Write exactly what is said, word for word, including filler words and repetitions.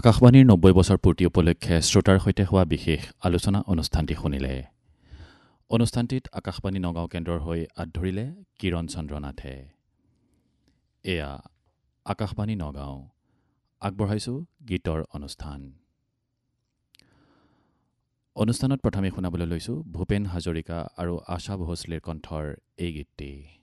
আকাশবাণীৰ নব্বৈ বছৰ পূৰ্তি উপলক্ষে শ্ৰোতাৰ সৈতে হোৱা বিশেষ আলোচনা অনুষ্ঠানটি শুনিলে। অনুষ্ঠানটিত আকাশবাণী নগাঁও কেন্দ্ৰৰ হৈ আঁত ধৰিলে কিৰণ চন্দ্ৰ নাথে। এয়া আকাশবাণী নগাঁও, আগবঢ়াইছোঁ গীতৰ অনুষ্ঠান। অনুষ্ঠানত প্ৰথমে শুনাবলৈ লৈছোঁ ভূপেন হাজৰিকা আৰু আশা ভোঁসলেৰ কণ্ঠৰ এই গীতটি।